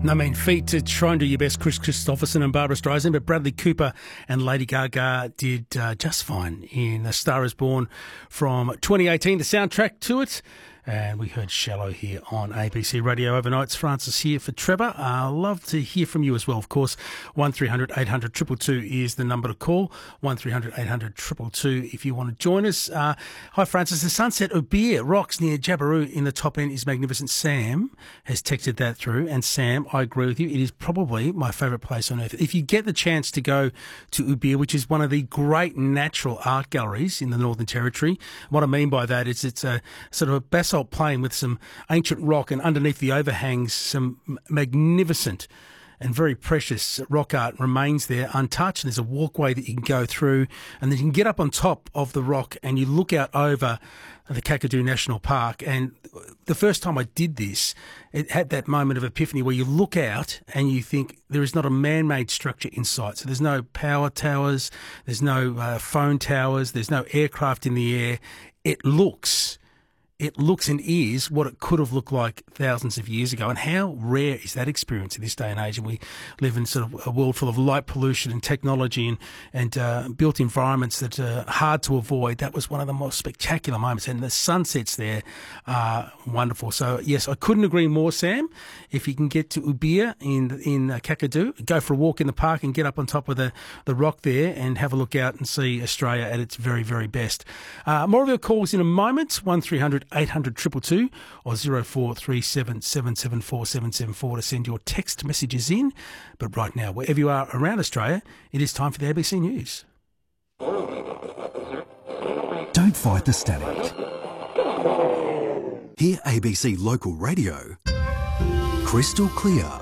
No mean feat to try and do your best, Chris Christopherson and Barbara Streisand, but Bradley Cooper and Lady Gaga did just fine in A Star Is Born from 2018, the soundtrack to it. And we heard Shallow here on ABC Radio Overnight. It's Francis here for Trevor. I'd love to hear from you as well, of course. 1300 800 222 is the number to call. 1300 800 222 if you want to join us. Hi, Francis. The sunset Ubia rocks near Jabiru in the top end is magnificent. Sam has texted that through. And Sam, I agree with you. It is probably my favourite place on earth. If you get the chance to go to Ubia, which is one of the great natural art galleries in the Northern Territory, what I mean by that is it's a sort of a basalt plain with some ancient rock, and underneath the overhangs some magnificent and very precious rock art remains there untouched. There's a walkway that you can go through, and then you can get up on top of the rock and you look out over the Kakadu National Park. And the first time I did this, it had that moment of epiphany where you look out and you think there is not a man-made structure in sight. So there's no power towers, there's no phone towers, there's no aircraft in the air. It looks and is what it could have looked like thousands of years ago. And how rare is that experience in this day and age? And we live in sort of a world full of light pollution and technology and built environments that are hard to avoid. That was one of the most spectacular moments. And the sunsets there are wonderful. So, yes, I couldn't agree more, Sam. If you can get to Ubia in Kakadu, go for a walk in the park and get up on top of the rock there and have a look out and see Australia at its very, very best. More of your calls in a moment. 1300 800 222 or 0437 774 774 to send your text messages in. But right now, wherever you are around Australia, it is time for the ABC News. Don't fight the static. Hear ABC Local Radio crystal clear